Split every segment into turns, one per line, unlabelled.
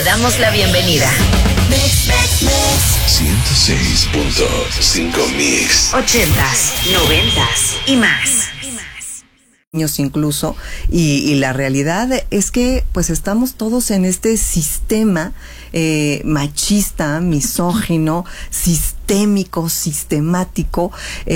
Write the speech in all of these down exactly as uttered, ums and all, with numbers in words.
Te damos la bienvenida.
ciento seis punto cinco Mix.
Ochentas, noventas y más.
Incluso, y, y la realidad es que pues estamos todos en este sistema eh, machista, misógino, sistémico, sistemático,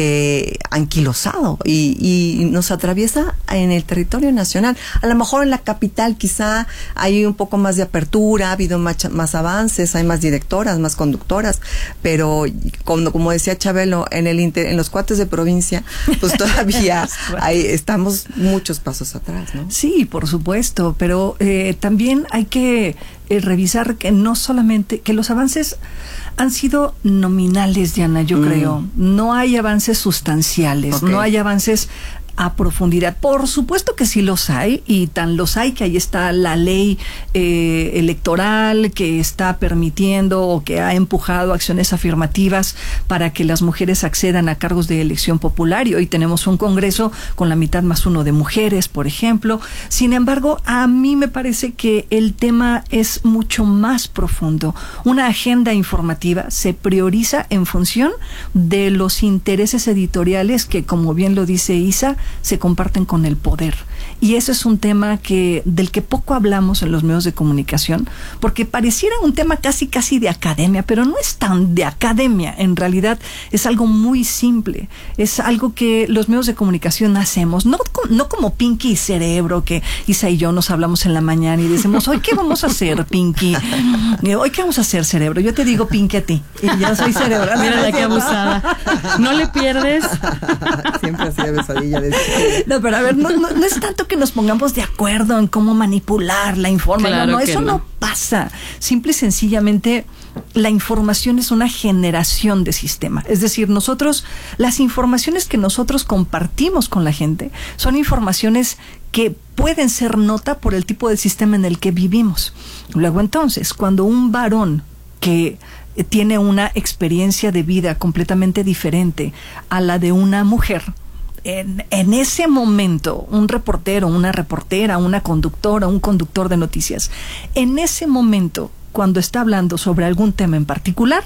eh, anquilosado y, y nos atraviesa en el territorio nacional. A lo mejor en la capital quizá hay un poco más de apertura, ha habido más, más avances, hay más directoras, más conductoras, pero como, como decía Chabelo, en el inter, en los cuates de provincia, pues todavía hay, estamos muchos pasos atrás, ¿no?
Sí, por supuesto, pero eh, también hay que eh, revisar que no solamente, que los avances han sido nominales, Diana, yo mm. creo. No hay avances sustanciales, okay. no hay avances a profundidad. Por supuesto que sí los hay, y tan los hay que ahí está la ley eh, electoral que está permitiendo o que ha empujado acciones afirmativas para que las mujeres accedan a cargos de elección popular, y hoy tenemos un Congreso con la mitad más uno de mujeres, por ejemplo. Sin embargo, a mí me parece que el tema es mucho más profundo. Una agenda informativa se prioriza en función de los intereses editoriales que, como bien lo dice Isa, se comparten con el poder. Y ese es un tema que del que poco hablamos en los medios de comunicación, porque pareciera un tema casi casi de academia, pero no es tan de academia. En realidad es algo muy simple. Es algo que los medios de comunicación hacemos, no, no como Pinky y Cerebro, que Isa y yo nos hablamos en la mañana y decimos, ¿hoy qué vamos a hacer, Pinky? ¿Hoy qué vamos a hacer, Cerebro? Yo te digo Pinky a ti, y yo soy Cerebro.
Mira la que abusada. No le pierdes.
Siempre hacía besadilla de...
No, pero a ver, no, no, no es tanto que nos pongamos de acuerdo en cómo manipular la información.
Claro,
no, no, eso
no.
no pasa. Simple y sencillamente, la información es una generación de sistema. Es decir, nosotros, las informaciones que nosotros compartimos con la gente son informaciones que pueden ser nota por el tipo de sistema en el que vivimos. Luego, entonces, cuando un varón que tiene una experiencia de vida completamente diferente a la de una mujer, En, en ese momento, un reportero, una reportera, una conductora, un conductor de noticias, en ese momento, cuando está hablando sobre algún tema en particular,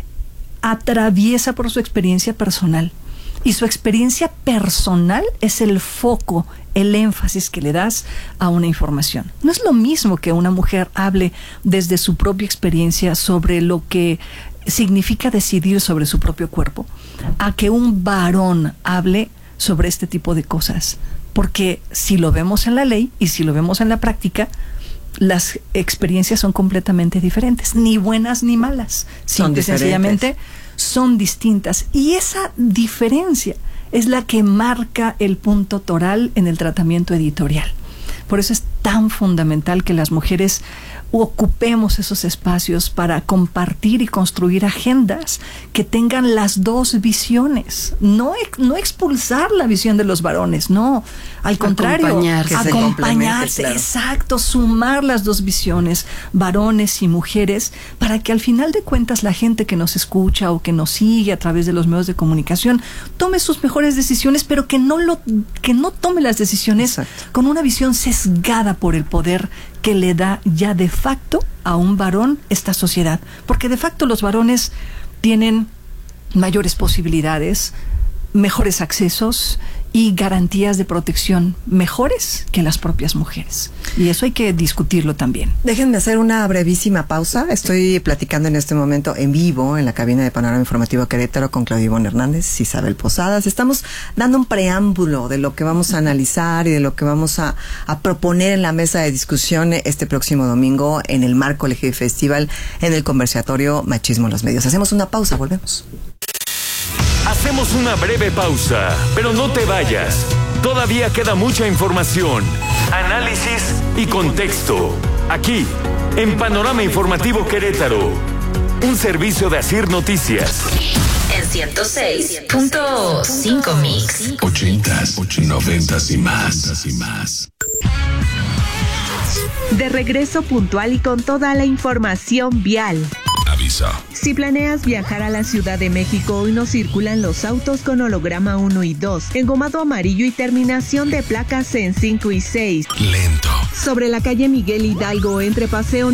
atraviesa por su experiencia personal. Y su experiencia personal es el foco, el énfasis que le das a una información. No es lo mismo que una mujer hable desde su propia experiencia sobre lo que significa decidir sobre su propio cuerpo, a que un varón hable sobre este tipo de cosas, porque si lo vemos en la ley y si lo vemos en la práctica, las experiencias son completamente diferentes, ni buenas ni malas, simple y sencillamente son distintas, y esa diferencia es la que marca el punto toral en el tratamiento editorial. Por eso es tan fundamental que las mujeres ocupemos esos espacios para compartir y construir agendas que tengan las dos visiones. No, no expulsar la visión de los varones, no. Al contrario,
acompañarse,
acompañarse, claro. Exacto, sumar las dos visiones, varones y mujeres, para que al final de cuentas la gente que nos escucha o que nos sigue a través de los medios de comunicación tome sus mejores decisiones, pero que no lo, que no tome las decisiones Exacto. con una visión sesgada por el poder que le da ya de facto a un varón esta sociedad. Porque de facto los varones tienen mayores posibilidades, mejores accesos y garantías de protección mejores que las propias mujeres. Y eso hay que discutirlo también.
Déjenme hacer una brevísima pausa. Estoy platicando en este momento en vivo en la cabina de Panorama Informativo Querétaro con Claudio Ivonne Hernández, Isabel Posadas. Estamos dando un preámbulo de lo que vamos a analizar y de lo que vamos a, a proponer en la mesa de discusión este próximo domingo en el marco L G Festival en el conversatorio Machismo en los Medios. Hacemos una pausa, volvemos.
Hacemos una breve pausa, pero no te vayas. Todavía queda mucha información, análisis y contexto. Aquí, en Panorama Informativo Querétaro, un servicio de Asir Noticias.
En ciento seis punto cinco Mix.
Ochentas, noventas y más. y más.
De regreso puntual y con toda la información vial.
Aviso.
Si planeas viajar a la Ciudad de México, hoy no circulan los autos con holograma uno y dos, engomado amarillo y terminación de placas en cinco y seis.
Lento.
Sobre la calle Miguel Hidalgo, entre Paseo